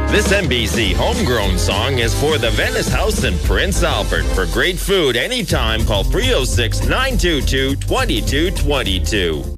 This NBC homegrown song is for the Venice House in Prince Albert. For great food anytime, call 306-922-2222.